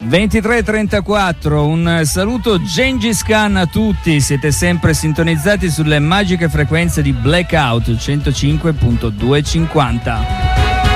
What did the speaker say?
23:34, un saluto Gengis Khan a tutti, siete sempre sintonizzati sulle magiche frequenze di Blackout 105.250.